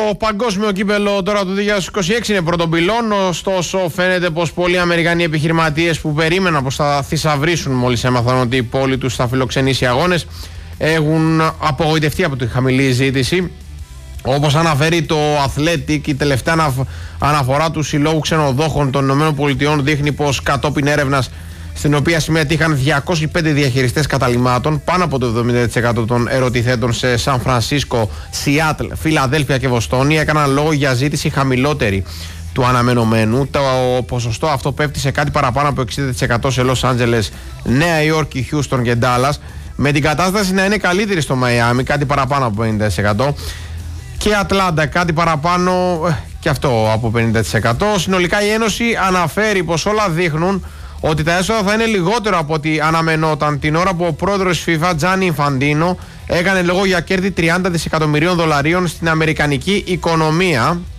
Το παγκόσμιο κύπελο τώρα του 2026 είναι πρώτον πυλών, ωστόσο φαίνεται πως πολλοί Αμερικανοί επιχειρηματίες που περίμεναν πως θα θησαυρίσουν μόλις έμαθαν ότι η πόλη τους θα φιλοξενήσει αγώνες έχουν απογοητευτεί από τη χαμηλή ζήτηση. Όπως αναφέρει το Athletic, η τελευταία αναφορά του Συλλόγου Ξενοδόχων των ΗΠΑ δείχνει πως κατόπιν έρευνας στην οποία συμμετείχαν 205 διαχειριστές καταλυμάτων, πάνω από το 70% των ερωτηθέντων σε Σαν Φρανσίσκο, Σιάτλ, Φιλαδέλφια και Βοστόνη έκαναν λόγο για ζήτηση χαμηλότερη του αναμενωμένου. Το ποσοστό αυτό πέφτει σε κάτι παραπάνω από 60% σε Λος Άντζελες, Νέα Υόρκη, Χιούστον και Ντάλλας, με την κατάσταση να είναι καλύτερη στο Μαϊάμι, κάτι παραπάνω από 50%, και Ατλάντα, κάτι παραπάνω και αυτό από 50%. Συνολικά η Ένωση αναφέρει πως όλα δείχνουν ότι τα έσοδα θα είναι λιγότερο από ό,τι αναμενόταν την ώρα που ο πρόεδρος της FIFA, Τζάνι Ινφαντίνο, έκανε λόγο για κέρδη $30 δισεκατομμυρίων στην αμερικανική οικονομία.